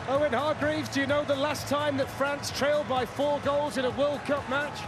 Owen Hargreaves, do you know the last time that France trailed by 4 goals in a World Cup match?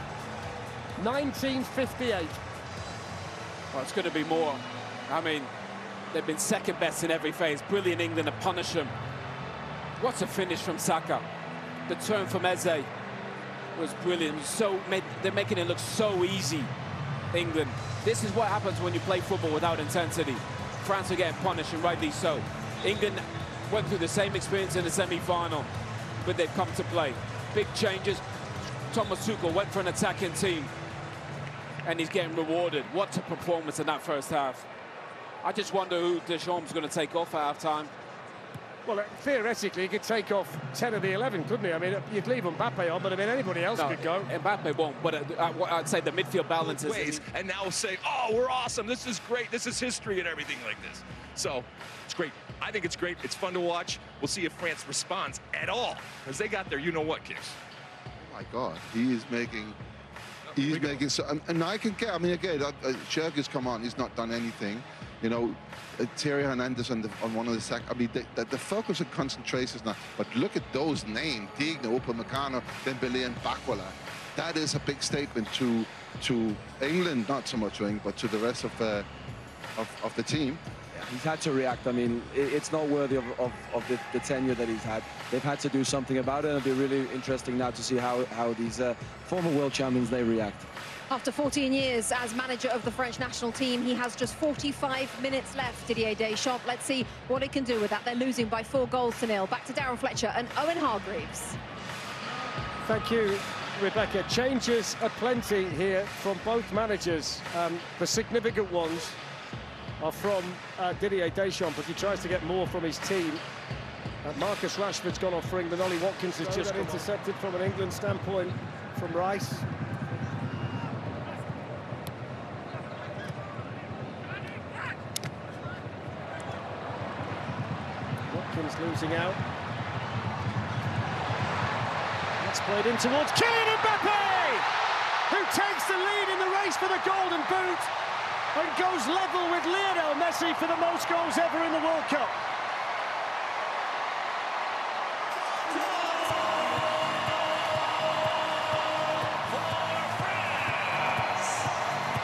1958. Well, it's going to be more. I mean, they've been second best in every phase. Brilliant England to punish them. What's a finish from Saka? The turn from Eze was brilliant. They're making it look so easy, England. This is what happens when you play football without intensity. France are getting punished, and rightly so. England went through the same experience in the semi-final, but they've come to play. Big changes. Thomas Tuchel went for an attacking team, and he's getting rewarded. What a performance in that first half. I just wonder who Deschamps is going to take off at half-time. Well, theoretically, he could take off 10 of the 11, couldn't he? I mean, you'd leave Mbappe on, but I mean, anybody else could go. Mbappe won't, but I'd say the midfield balance is... Ways, and now say, oh, we're awesome, this is great, this is history and everything like this. So, it's great. I think it's great. It's fun to watch. We'll see if France responds at all, because they got their you-know-what kicks. Oh, my God. He is making... He's making... So, and I can get... I mean, again, Shirk has come on. He's not done anything. You know, Thierry Hernandez on one of the second. I mean, the focus and concentration is not. But look at those names: Digne, Upamecano, Dembele, and Bakola. That is a big statement to England, not so much England, but to the rest of the team. He's had to react. I mean, it's not worthy of the tenure that he's had. They've had to do something about it, and it'll be really interesting now to see how these former world champions, they react. After 14 years as manager of the French national team, he has just 45 minutes left, Didier Deschamps. Let's see what he can do with that. They're losing by 4 goals to 0. Back to Darren Fletcher and Owen Hargreaves. Thank you, Rebecca. Changes aplenty here from both managers. The significant ones are from Didier Deschamps, but he tries to get more from his team. Marcus Rashford's gone off for England. Ollie Watkins has just got intercepted from an England standpoint from Rice. Watkins losing out. That's played in towards Kylian Mbappe, who takes the lead in the race for the Golden Boot and goes level with Lionel Messi for the most goals ever in the World Cup.